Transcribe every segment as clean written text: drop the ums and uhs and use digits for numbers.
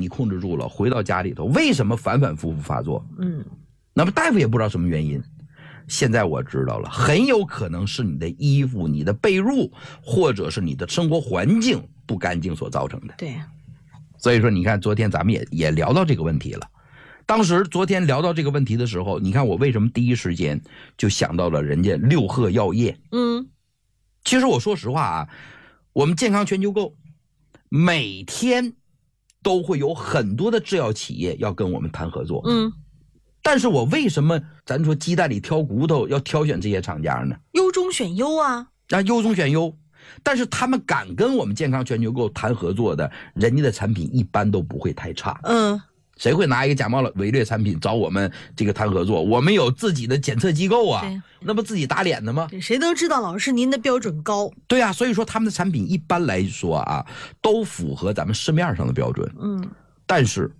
你控制住了，回到家里头为什么反反复复发作？那么大夫也不知道什么原因。现在我知道了，很有可能是你的衣服、你的被褥，或者是你的生活环境不干净所造成的。 对， 所以说你看昨天咱们也聊到这个问题了。当时昨天聊到这个问题的时候，你看我为什么第一时间就想到了人家六贺药业。其实我说实话啊，我们健康全球购每天都会有很多的制药企业要跟我们谈合作。但是我为什么咱说鸡蛋里挑骨头要挑选这些厂家呢？ 优中选优啊， 优中选优。但是他们敢跟我们健康全球购谈合作的，人家的产品一般都不会太差。谁会拿一个假冒伪劣产品找我们这个谈合作？我们有自己的检测机构啊，那不自己打脸的吗？ 谁都知道老师您的标准高。 对啊，所以说他们的产品一般来说啊，都符合咱们市面上的标准。但是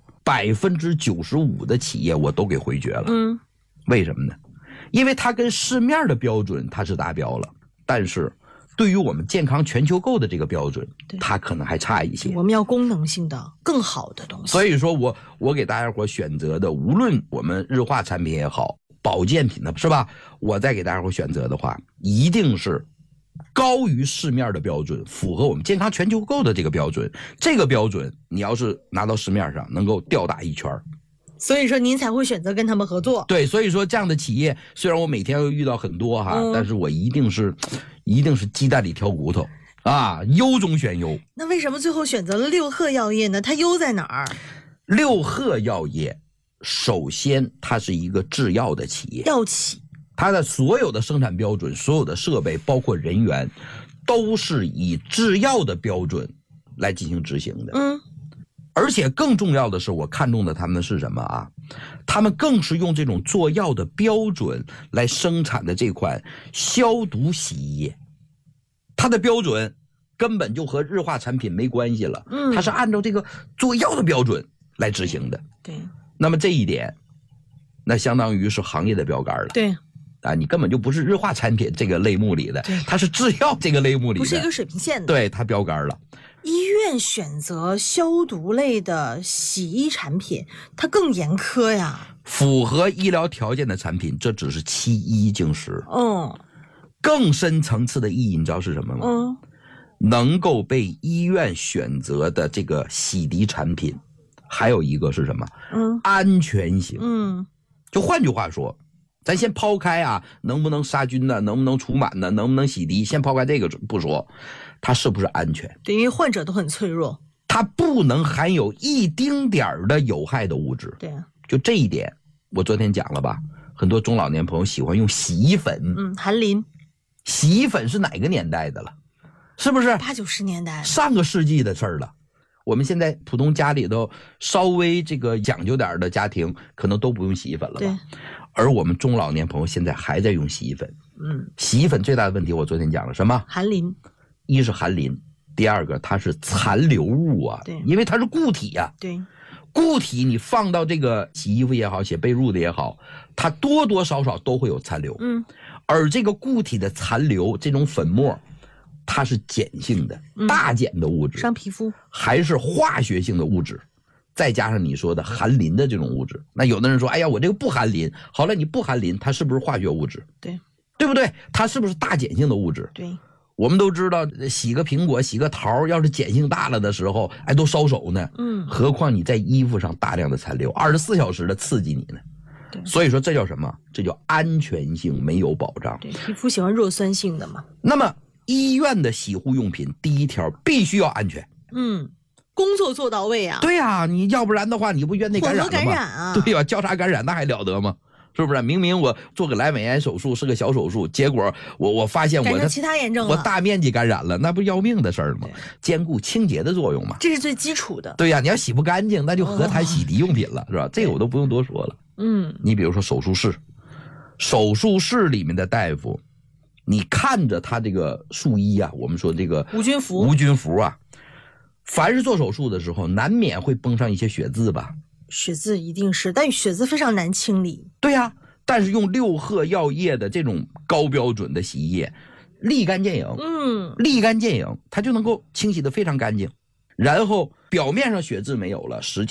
95%的企业我都给回绝了。为什么呢？因为它跟市面的标准它是达标了，但是对于我们健康全球购的这个标准，它可能还差一些。 我们要功能性的更好的东西。 所以说我给大家伙选择的，无论我们日化产品也好，保健品的是吧，我再给大家伙选择的话，一定是高于市面的标准，符合我们健康全球购的这个标准。这个标准你要是拿到市面上，能够吊打一圈。 所以说您才会选择跟他们合作。 对，所以说这样的企业，虽然我每天会遇到很多哈，但是我一定是鸡蛋里挑骨头啊，优中选优。 那为什么最后选择了六贺药业呢？它优在哪儿？ 六贺药业首先它是一个制药的企业， 药企， 它的所有的生产标准、所有的设备包括人员都是以制药的标准来进行执行的。而且更重要的是，我看中的他们是什么啊？他们更是用这种做药的标准来生产的这款消毒洗衣液，它的标准根本就和日化产品没关系了。它是按照这个做药的标准来执行的。 对， 那么这一点，那相当于是行业的标杆了。 对。 你根本就不是日化产品这个类目里的，它是制药这个类目里的， 不是一个水平线的。 对，它标杆了。 医院选择消毒类的洗衣产品，它更严苛呀。 符合医疗条件的产品，这只是其一竟十。更深层次的意义，你知道是什么吗？能够被医院选择的这个洗涤产品，还有一个是什么？安全性。就换句话说，咱先抛开啊，能不能杀菌呢？能不能除螨呢？能不能洗涤？先抛开这个不说，它是不是安全？ 对，因为患者都很脆弱， 它不能含有一丁点儿的有害的物质。 对， 就这一点，我昨天讲了吧？很多中老年朋友喜欢用洗衣粉。 含磷。 洗衣粉是哪个年代的了？是不是 80、90年代？ 上个世纪的事儿了。我们现在普通家里头稍微这个讲究点的家庭，可能都不用洗衣粉了吧？而我们中老年朋友现在还在用洗衣粉。洗衣粉最大的问题我昨天讲了什么？ 含磷。 一是含磷，第二个它是残留物啊。 对， 因为它是固体啊。 对， 固体你放到这个洗衣服也好，洗被褥的也好，它多多少少都会有残留。而这个固体的残留，这种粉末，它是碱性的，大碱的物质， 伤皮肤， 还是化学性的物质，再加上你说的含磷的这种物质。那有的人说，哎呀，我这个不含磷。好了，你不含磷，它是不是化学物质？对不对？它是不是大碱性的物质？ 对。 我们都知道，洗个苹果、洗个桃，要是碱性大了的时候，都烧手呢。何况你在衣服上大量的残留，24小时的刺激你呢。所以说这叫什么？这叫安全性没有保障。 对，皮肤喜欢弱酸性的嘛。 那么医院的洗护用品，第一条必须要安全。 工作做到位啊。 对啊，你要不然的话，你不院内感染了吗？ 混合感染啊。 对吧？交叉感染那还了得吗？是不是？明明我做个阑尾炎手术是个小手术，结果我发现我的其他炎症了， 我大面积感染了，那不要命的事儿吗？兼顾清洁的作用嘛， 这是最基础的。 对呀，你要洗不干净，那就何谈洗涤用品了，是吧？这个我都不用多说了。你比如说手术室里面的大夫，你看着他这个术衣啊，我们说这个无菌服啊，凡是做手术的时候，难免会崩上一些血渍吧。 血渍一定是，但血渍非常难清理。 对呀，但是用六贺药业的这种高标准的洗衣液，立竿见影。立竿见影，它就能够清洗得非常干净。然后表面上血渍没有了，实际